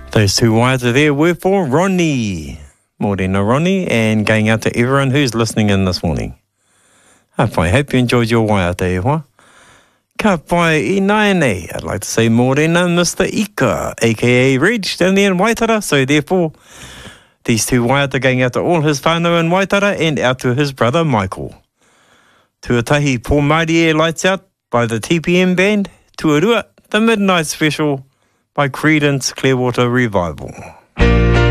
Those two waiata there were for Ronnie. Morena Ronnie, and going out to everyone who's listening in this morning. I hope you enjoyed your waiata e hoa. Ka pai I naenei. I'd like to say morena Mr. Ika, a.k.a. Reg, down there in Waitara. So therefore, these two waiata going out to all his whānau in Waitara and out to his brother Michael. Tuatahi Paul Marie Lights Out by the TPM Band. Tuarua, the Midnight Special by Creedence Clearwater Revival.